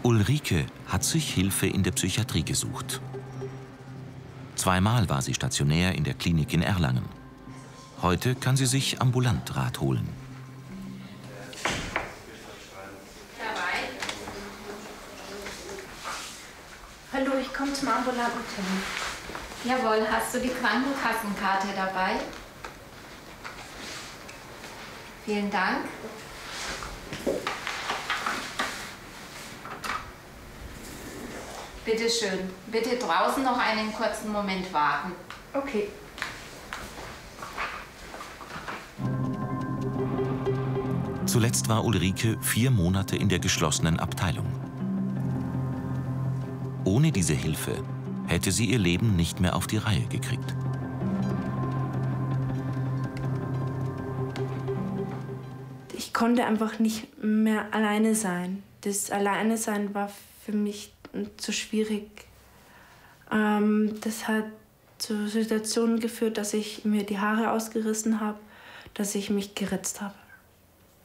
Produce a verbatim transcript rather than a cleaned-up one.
Ulrike hat sich Hilfe in der Psychiatrie gesucht. Zweimal war sie stationär in der Klinik in Erlangen. Heute kann sie sich ambulant Rat holen. Hallo, ich komme zum ambulanten Termin. Jawohl, hast du die Krankenkassenkarte dabei? Vielen Dank. Bitte schön. Bitte draußen noch einen kurzen Moment warten. Okay. Zuletzt war Ulrike vier Monate in der geschlossenen Abteilung. Ohne diese Hilfe hätte sie ihr Leben nicht mehr auf die Reihe gekriegt. Ich konnte einfach nicht mehr alleine sein. Das Alleine-Sein war für mich zu schwierig. Ähm, das hat zu Situationen geführt, dass ich mir die Haare ausgerissen habe, dass ich mich geritzt habe.